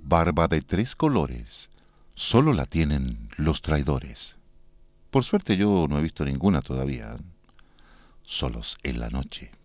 barba de tres colores, solo la tienen los traidores. Por suerte yo no he visto ninguna todavía, solos en la noche.